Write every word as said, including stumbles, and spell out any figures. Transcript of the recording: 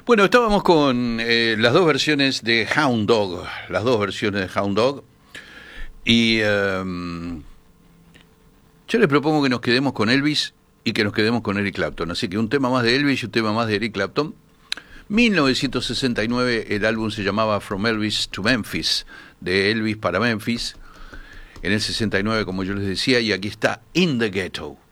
Bueno, estábamos con eh, las dos versiones de Hound Dog, las dos versiones de Hound Dog, y eh, yo les propongo que nos quedemos con Elvis y que nos quedemos con Eric Clapton, así que un tema más de Elvis y un tema más de Eric Clapton. mil novecientos sesenta y nueve el álbum se llamaba From Elvis to Memphis, de Elvis para Memphis, en el sesenta y nueve, como yo les decía, y aquí está In the Ghetto.